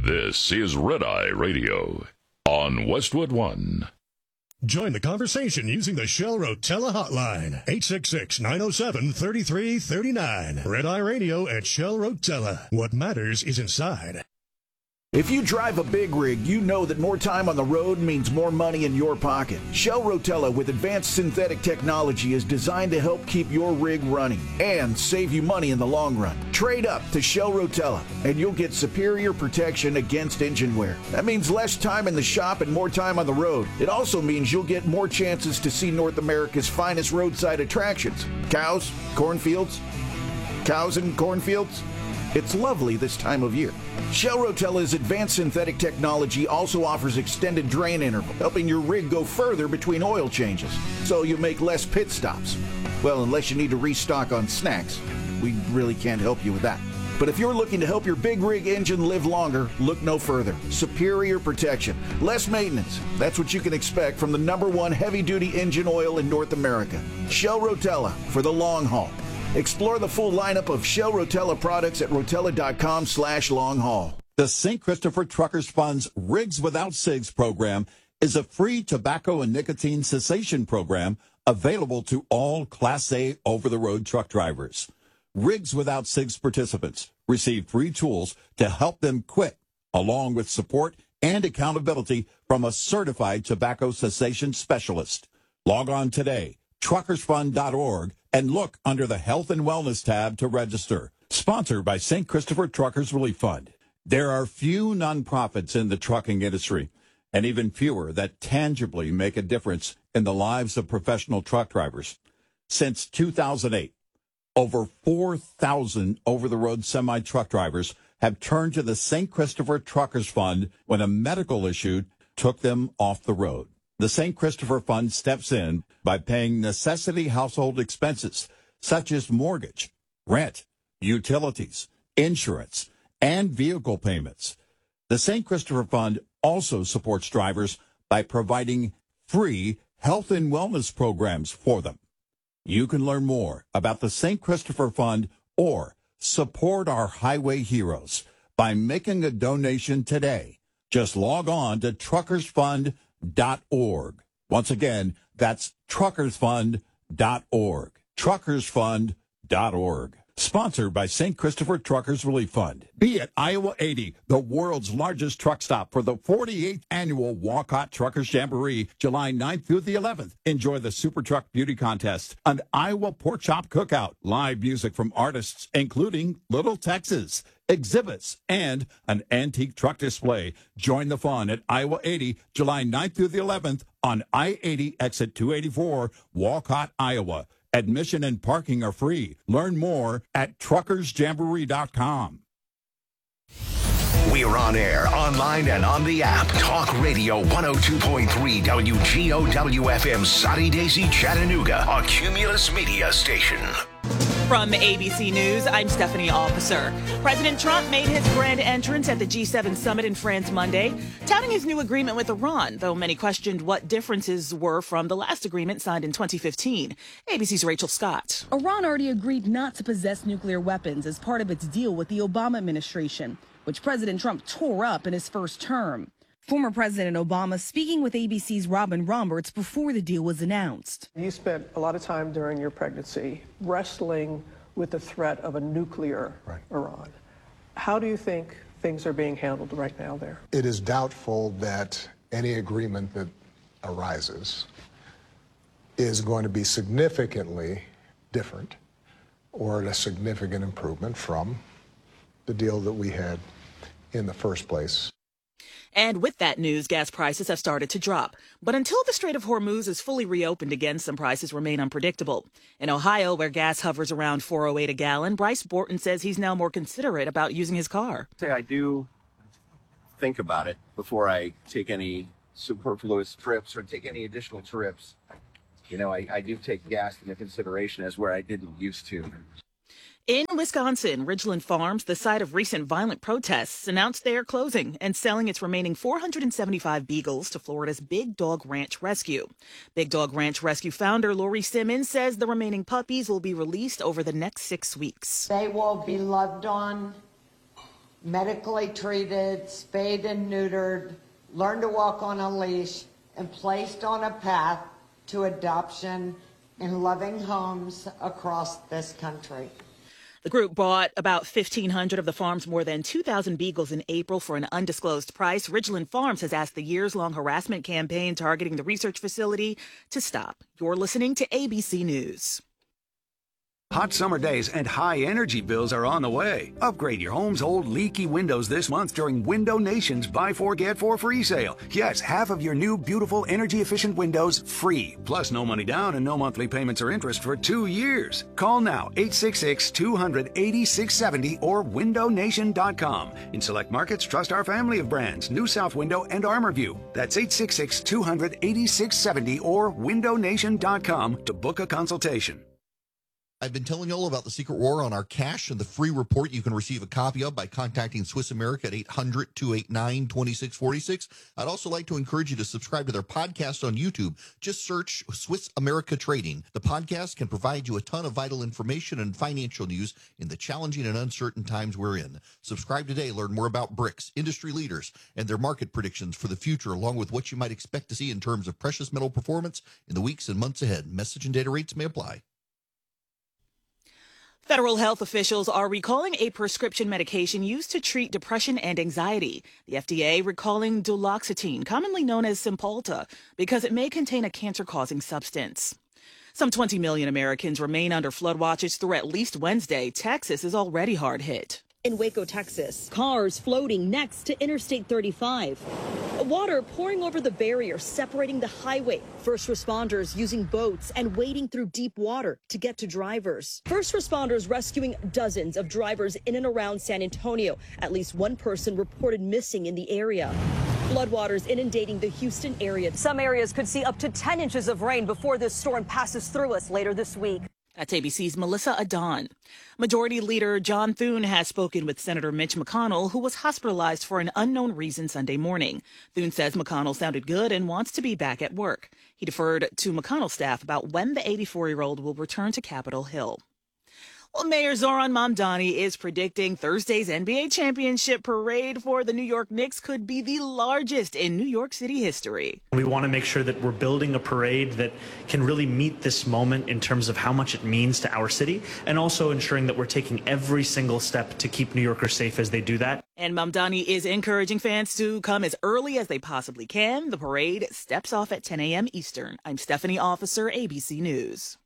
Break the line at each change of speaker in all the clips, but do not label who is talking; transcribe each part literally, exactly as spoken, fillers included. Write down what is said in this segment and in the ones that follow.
This is Red Eye Radio on Westwood One.
Join the conversation using the Shell Rotella hotline, eight six six, nine oh seven, three three three nine. Red Eye Radio at Shell Rotella. What matters is inside.
If you drive a big rig, you know that more time on the road means more money in your pocket. Shell Rotella with advanced synthetic technology is designed to help keep your rig running and save you money in the long run. Trade up to Shell Rotella and you'll get superior protection against engine wear. That means less time in the shop and more time on the road. It also means you'll get more chances to see North America's finest roadside attractions. Cows, cornfields, cows and cornfields. It's lovely this time of year. Shell Rotella's advanced synthetic technology also offers extended drain interval, helping your rig go further between oil changes, so you make less pit stops. Well, unless you need to restock on snacks, we really can't help you with that. But if you're looking to help your big rig engine live longer, look no further. Superior protection, less maintenance. That's what you can expect from the number one heavy-duty engine oil in North America. Shell Rotella for the long haul. Explore the full lineup of Shell Rotella products at rotella.com slash long haul.
The Saint Christopher Truckers Fund's Rigs Without Cigs program is a free tobacco and nicotine cessation program available to all Class A over-the-road truck drivers. Rigs Without Cigs participants receive free tools to help them quit, along with support and accountability from a certified tobacco cessation specialist. Log on today, truckers fund dot org, and look under the Health and Wellness tab to register. Sponsored by Saint Christopher Truckers Relief Fund. There are few nonprofits in the trucking industry, and even fewer that tangibly make a difference in the lives of professional truck drivers. Since two thousand eight, over four thousand over-the-road semi-truck drivers have turned to the Saint Christopher Truckers Fund when a medical issue took them off the road. The Saint Christopher Fund steps in by paying necessity household expenses such as mortgage, rent, utilities, insurance, and vehicle payments. The Saint Christopher Fund also supports drivers by providing free health and wellness programs for them. You can learn more about the Saint Christopher Fund or support our highway heroes by making a donation today. Just log on to truckers fund dot org. Once again, that's truckers fund dot org. truckers fund dot org. Sponsored by Saint Christopher Truckers Relief Fund. Be at Iowa eighty, the world's largest truck stop for the forty-eighth annual Walcott Truckers Jamboree, July ninth through the eleventh. Enjoy the Super Truck Beauty Contest, an Iowa Pork Chop Cookout, live music from artists including Little Texas, exhibits, and an antique truck display. Join the fun at Iowa eighty, July ninth through the eleventh on I eighty exit two eighty-four, Walcott, Iowa. Admission and parking are free. Learn more at truckers jamboree dot com.
We're on air, online, and on the app. Talk Radio one oh two point three W G O W F M, Soddy Daisy, Chattanooga, a Cumulus media station.
From A B C News, I'm Stephanie Officer. President Trump made his grand entrance at the G seven summit in France Monday, touting his new agreement with Iran, though many questioned what differences were from the last agreement signed in twenty fifteen. A B C's Rachel Scott.
Iran already agreed not to possess nuclear weapons as part of its deal with the Obama administration, which President Trump tore up in his first term. Former President Obama speaking with A B C's Robin Roberts before the deal was announced.
You spent a lot of time during your pregnancy wrestling with the threat of a nuclear right. Iran. How do you think things are being handled right now there?
It is doubtful that any agreement that arises is going to be significantly different or a significant improvement from the deal that we had in the first place.
And with that news, gas prices have started to drop. But until the Strait of Hormuz is fully reopened again, some prices remain unpredictable. In Ohio, where gas hovers around four oh eight a gallon, Bryce Borton says he's now more considerate about using his car.
I do think about it before I take any superfluous trips or take any additional trips. You know, I, I do take gas into consideration as where I didn't used to.
In Wisconsin, Ridgeland Farms, the site of recent violent protests, announced they are closing and selling its remaining four hundred seventy-five beagles to Florida's Big Dog Ranch Rescue. Big Dog Ranch Rescue founder Lori Simmons says the remaining puppies will be released over the next six weeks.
They will be loved on, medically treated, spayed and neutered, learned to walk on a leash, and placed on a path to adoption in loving homes across this country.
The group bought about fifteen hundred of the farm's more than two thousand beagles in April for an undisclosed price. Ridgeland Farms has asked the years-long harassment campaign targeting the research facility to stop. You're listening to A B C News.
Hot summer days and high energy bills are on the way. Upgrade your home's old leaky windows this month during Window Nation's Buy Four, Get Four free sale. Yes, half of your new beautiful energy efficient windows free. Plus no money down and no monthly payments or interest for two years. Call now, eight six six, two hundred, eighty-six seventy or window nation dot com. In select markets, trust our family of brands, New South Window and ArmorView. That's eight six six, two hundred, eighty-six seventy or window nation dot com to book a consultation.
I've been telling you all about the secret war on our cash and the free report you can receive a copy of by contacting Swiss America at eight hundred, two eight nine, two six four six. I'd also like to encourage you to subscribe to their podcast on YouTube. Just search Swiss America Trading. The podcast can provide you a ton of vital information and financial news in the challenging and uncertain times we're in. Subscribe today. Learn more about BRICS, industry leaders, and their market predictions for the future, along with what you might expect to see in terms of precious metal performance in the weeks and months ahead. Message and data rates may apply.
Federal health officials are recalling a prescription medication used to treat depression and anxiety. The F D A recalling duloxetine, commonly known as Cymbalta, because it may contain a cancer-causing substance. Some twenty million Americans remain under flood watches through at least Wednesday. Texas is already hard hit.
In Waco, Texas, cars floating next to Interstate thirty-five. Water pouring over the barrier separating the highway. First responders using boats and wading through deep water to get to drivers. First responders rescuing dozens of drivers in and around San Antonio. At least one person reported missing in the area. Floodwaters inundating the Houston area. Some areas could see up to ten inches of rain before this storm passes through us later this week.
That's A B C's Melissa Adon. Majority Leader John Thune has spoken with Senator Mitch McConnell, who was hospitalized for an unknown reason Sunday morning. Thune says McConnell sounded good and wants to be back at work. He deferred to McConnell's staff about when the eighty-four-year-old will return to Capitol Hill. Well, Mayor Zoran Mamdani is predicting Thursday's N B A championship parade for the New York Knicks could be the largest in New York City history.
We want to make sure that we're building a parade that can really meet this moment in terms of how much it means to our city, and also ensuring that we're taking every single step to keep New Yorkers safe as they do that.
And Mamdani is encouraging fans to come as early as they possibly can. The parade steps off at ten a.m. Eastern. I'm Stephanie Officer, A B C News.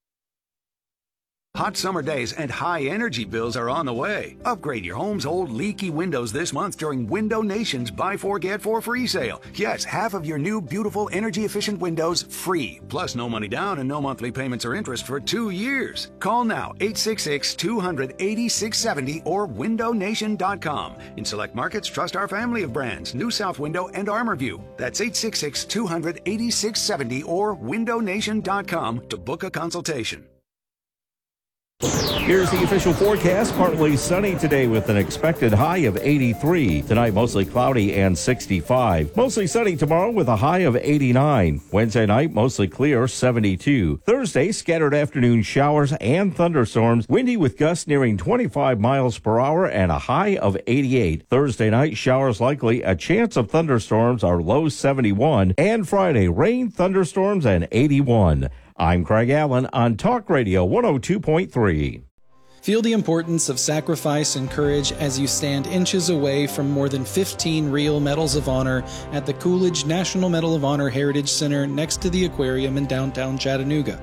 Hot summer days and high energy bills are on the way. Upgrade your home's old leaky windows this month during Window Nation's Buy Four, Get Four free sale. Yes, half of your new beautiful energy efficient windows free. Plus no money down and no monthly payments or interest for two years. Call now, eight six six, two hundred, eighty-six seventy or window nation dot com. In select markets, trust our family of brands, New South Window and ArmorView. That's eight six six, two hundred, eighty-six seventy or window nation dot com to book a consultation.
Here's the official forecast. Partly sunny today with an expected high of eighty-three. Tonight, mostly cloudy and sixty-five. Mostly sunny tomorrow with a high of eighty-nine. Wednesday night, mostly clear, seventy-two. Thursday, scattered afternoon showers and thunderstorms. Windy with gusts nearing twenty-five miles per hour and a high of eighty-eight. Thursday night, showers likely. A chance of thunderstorms, our low seventy-one. And Friday, rain, thunderstorms, and eighty-one. I'm Craig Allen on Talk Radio one oh two point three.
Feel the importance of sacrifice and courage as you stand inches away from more than fifteen real Medals of Honor at the Coolidge National Medal of Honor Heritage Center next to the aquarium in downtown Chattanooga.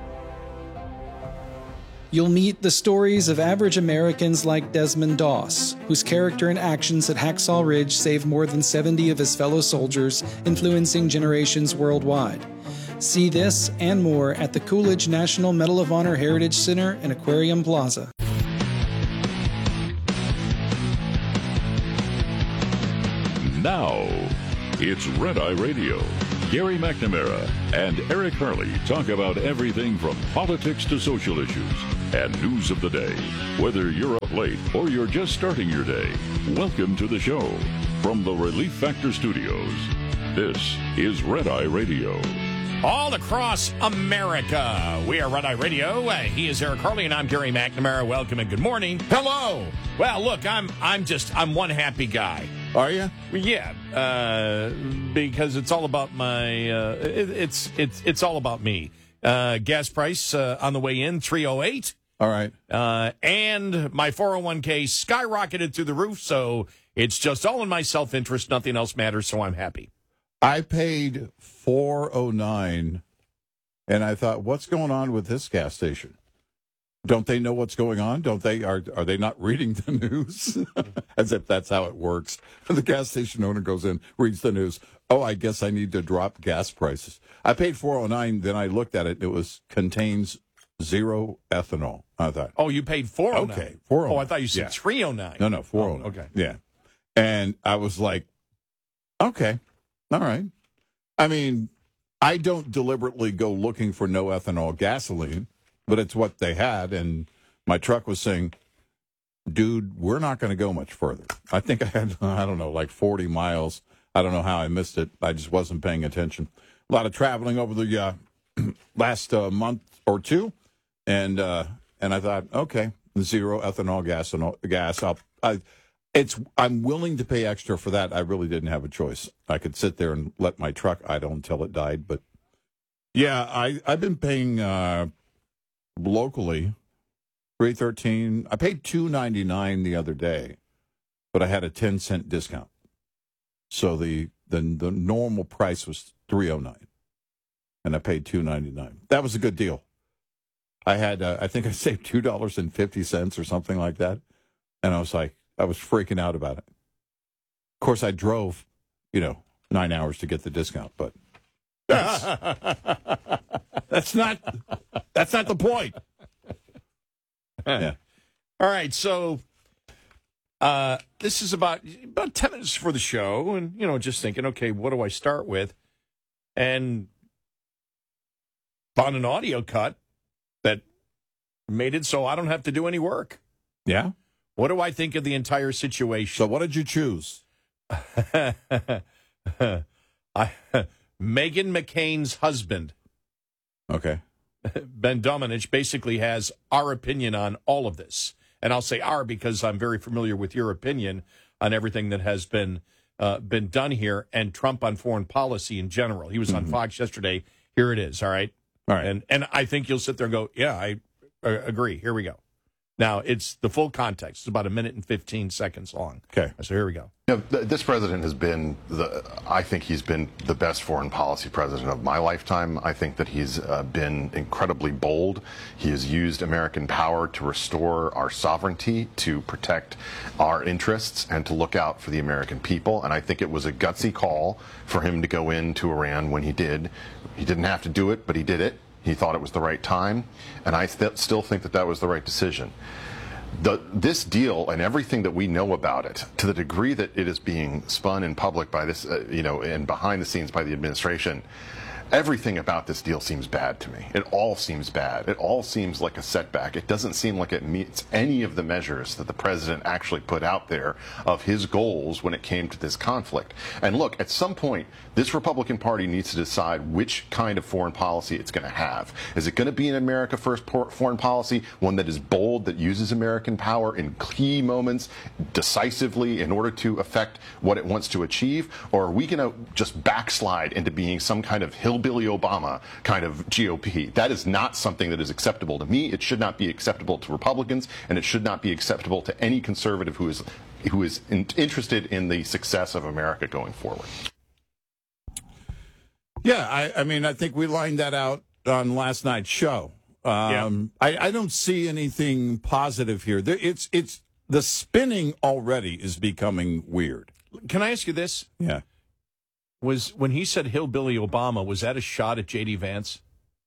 You'll meet the stories of average Americans like Desmond Doss, whose character and actions at Hacksaw Ridge saved more than seventy of his fellow soldiers, influencing generations worldwide. See this and more at the Coolidge National Medal of Honor Heritage Center in Aquarium Plaza.
Now, it's Red Eye Radio. Gary McNamara and Eric Harley talk about everything from politics to social issues and news of the day. Whether you're up late or you're just starting your day, welcome to the show. From the Relief Factor Studios, this is Red Eye Radio.
all across America. We are Red Eye Radio. Uh, he is Eric Harley, and I'm Gary McNamara. Welcome and good morning.
Hello.
Well, look, I'm I'm just I'm one happy guy.
Are you?
Yeah, uh, because it's all about my. Uh, it, it's it's it's all about me. Uh, gas price uh, on the way in three oh eight.
All right.
Uh, and my four oh one k skyrocketed through the roof, so it's just all in my self-interest. Nothing else matters, so I'm happy.
I paid four oh nine, and I thought, what's going on with this gas station? Don't they know what's going on? Don't they? Are are they not reading the news? As if that's how it works. The gas station owner goes in, reads the news. Oh, I guess I need to drop gas prices. I paid four oh nine, then I looked at it. It was contains zero ethanol. I thought.
Oh, you paid four oh nine.
Okay, four oh nine.
Oh, I thought you said
yeah.
three oh nine.
No, no, four oh nine.
Oh, okay.
Yeah. And I was like, okay, all right. I mean, I don't deliberately go looking for no ethanol gasoline, but it's what they had. And my truck was saying, dude, we're not going to go much further. I think I had, I don't know, like forty miles. I don't know how I missed it. I just wasn't paying attention. A lot of traveling over the uh, last uh, month or two. And uh, and I thought, okay, zero ethanol gas, gas up. I, it's I'm willing to pay extra for that. I really didn't have a choice. I could sit there and let my truck idle until it died. But yeah, I I've been paying uh, locally three thirteen. I paid two ninety nine the other day, but I had a ten cent discount. So the the the normal price was three oh nine, and I paid two ninety nine. That was a good deal. I had, uh, I think I saved two dollars and fifty cents or something like that. And I was like, I was freaking out about it. Of course, I drove, you know, nine hours to get the discount, but that's, that's not, that's not the point.
Yeah. All right. So, uh, this is about, about ten minutes for the show. And, you know, just thinking, okay, what do I start with? And found an audio cut that made it so I don't have to do any work.
Yeah?
What do I think of the entire situation?
So what did you choose?
I, Meghan McCain's husband.
Okay.
Ben Domenech basically has our opinion on all of this. And I'll say our because I'm very familiar with your opinion on everything that has been uh, been done here and Trump on foreign policy in general. He was on mm-hmm. Fox yesterday. Here it is, all right?
All right.
And and I think you'll sit there and go, yeah, I uh, agree. Here we go. Now, it's the full context. It's about a minute and fifteen seconds long.
Okay.
So here we go.
You know, th- this president has been, the, I think he's been the best foreign policy president of my lifetime. I think that he's uh, been incredibly bold. He has used American power to restore our sovereignty, to protect our interests, and to look out for the American people. And I think it was a gutsy call for him to go into Iran when he did. He didn't have to do it, but he did it. He thought it was the right time, and I th- still think that that was the right decision. The, this deal and everything that we know about it, to the degree that it is being spun in public by this, uh, you know, and behind the scenes by the administration, everything about this deal seems bad to me. It all seems bad. It all seems like a setback. It doesn't seem like it meets any of the measures that the president actually put out there of his goals when it came to this conflict. And look, at some point, this Republican Party needs to decide which kind of foreign policy it's going to have. Is it going to be an America First foreign policy, one that is bold, that uses American power in key moments decisively in order to affect what it wants to achieve? Or are we going to just backslide into being some kind of hill Billy Obama kind of G O P? That is not something that is acceptable to me. It should not be acceptable to Republicans, and it should not be acceptable to any conservative who is who is in, interested in the success of America going forward.
Yeah, I, I mean, I think we lined that out on last night's show. Um, yeah. I, I don't see anything positive here. There, it's it's the spinning already is becoming weird.
Can I ask you this?
Yeah.
Was when he said hillbilly Obama, was that a shot at J D Vance?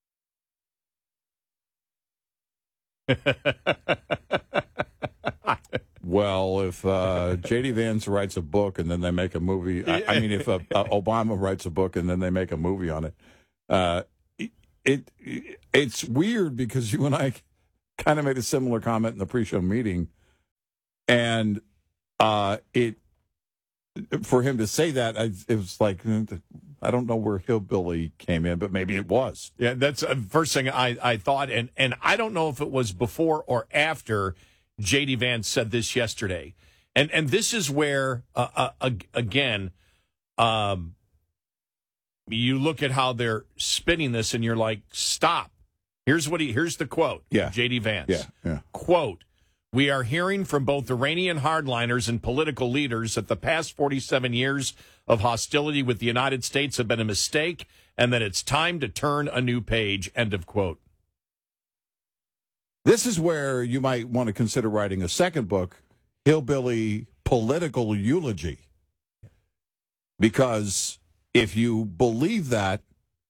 Well, if uh, J D Vance writes a book and then they make a movie, I, I mean, if uh, uh, Obama writes a book and then they make a movie on it, uh, it, it it's weird because you and I kind of made a similar comment in the pre-show meeting, and uh, it. For him to say that, I, it was like, I don't know where hillbilly came in, but maybe it was.
Yeah, that's the first thing I, I thought. And, and I don't know if it was before or after J D. Vance said this yesterday. And and this is where, uh, uh, again, um, you look at how they're spinning this and you're like, stop. Here's what he. Here's the quote.
Yeah.
J D. Vance.
Yeah, yeah.
Quote, we are hearing from both Iranian hardliners and political leaders that the past forty-seven years of hostility with the United States have been a mistake and that it's time to turn a new page. End of quote.
This is where you might want to consider writing a second book, Hillbilly Political Eulogy. Because if you believe that,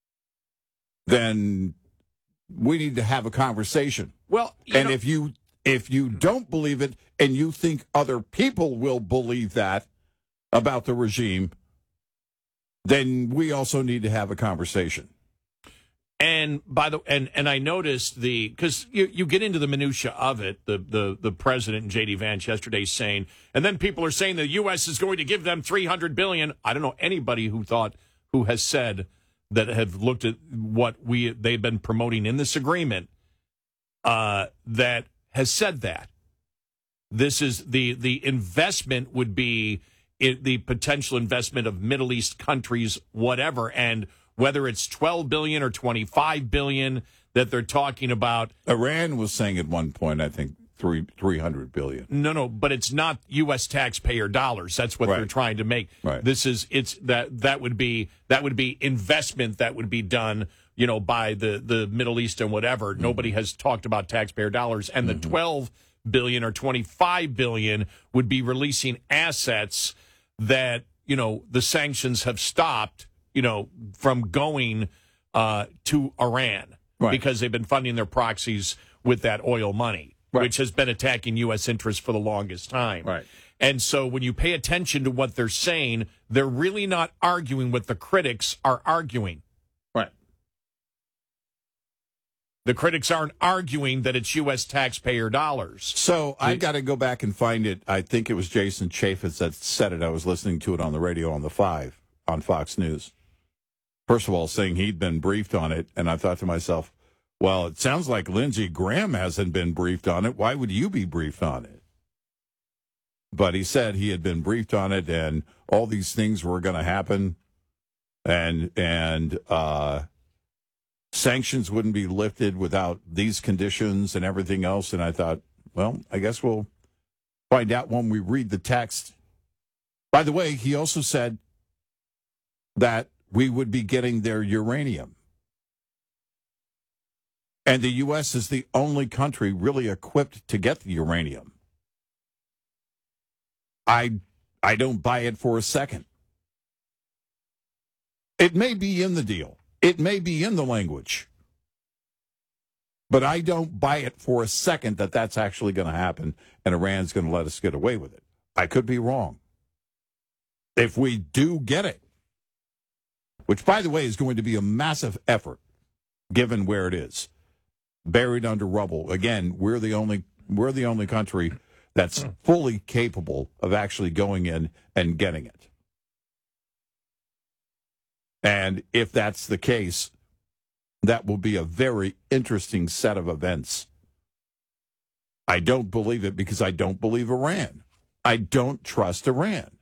then we need to have a conversation.
Well,
and
know,
if you if you don't believe it and you think other people will believe that about the regime, then we also need to have a conversation.
And by the and and I noticed the because you, you get into the minutia of it. The the the president and J D. Vance yesterday saying, and then people are saying the U S is going to give them three hundred billion dollars. I don't know anybody who thought who has said that have looked at what we they've been promoting in this agreement uh, that has said that this is the the investment would be it, the potential investment of Middle East countries, whatever, and whether it's twelve billion dollars or twenty-five billion dollars that they're talking about.
Iran was saying at one point, I think, three three hundred billion dollars.
No, no, but it's not U S taxpayer dollars. That's what
right.
they're trying to make.
Right.
This is it's that that would be that would be investment that would be done, you know, by the the Middle East and whatever. Mm-hmm. Nobody has talked about taxpayer dollars, and mm-hmm. the twelve billion dollars or twenty-five billion dollars would be releasing assets that, you know, the sanctions have stopped, you know, from going uh, to Iran
right.
because they've been funding their proxies with that oil money, right. which has been attacking U S interests for the longest time.
Right.
And so when you pay attention to what they're saying, they're really not arguing what the critics are arguing.
Right.
The critics aren't arguing that it's U S taxpayer dollars.
So I got to go back and find it. I think it was Jason Chaffetz that said it. I was listening to it on the radio on the five on Fox News. First of all, saying he'd been briefed on it, and I thought to myself, well, it sounds like Lindsey Graham hasn't been briefed on it. Why would you be briefed on it? But he said he had been briefed on it, and all these things were going to happen, and and uh, sanctions wouldn't be lifted without these conditions and everything else. And I thought, well, I guess we'll find out when we read the text. By the way, he also said that we would be getting their uranium. And the U S is the only country really equipped to get the uranium. I I don't buy it for a second. It may be in the deal. It may be in the language. But I don't buy it for a second that that's actually going to happen and Iran's going to let us get away with it. I could be wrong. If we do get it, which, by the way, is going to be a massive effort, given where it is, buried under rubble. Again, we're the only we're the only country that's fully capable of actually going in and getting it. And if that's the case, that will be a very interesting set of events. I don't believe it because I don't believe Iran. I don't trust Iran.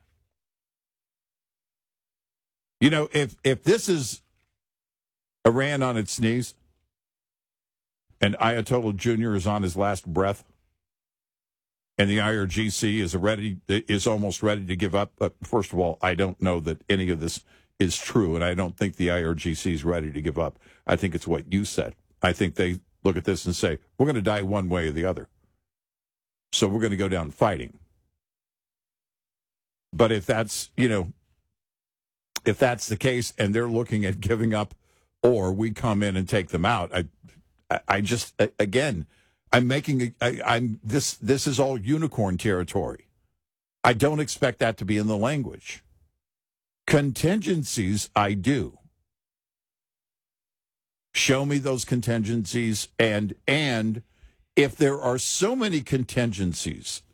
You know, if, if this is Iran on its knees and Ayatollah Junior is on his last breath and the I R G C is ready is almost ready to give up, but first of all, I don't know that any of this is true, and I don't think the I R G C is ready to give up. I think it's what you said. I think they look at this and say, we're going to die one way or the other. So we're going to go down fighting. But if that's, you know, if that's the case and they're looking at giving up or we come in and take them out, I I just, again, I'm making, I, I'm this, this is all unicorn territory. I don't expect that to be in the language. Contingencies, I do. Show me those contingencies, and and if there are so many contingencies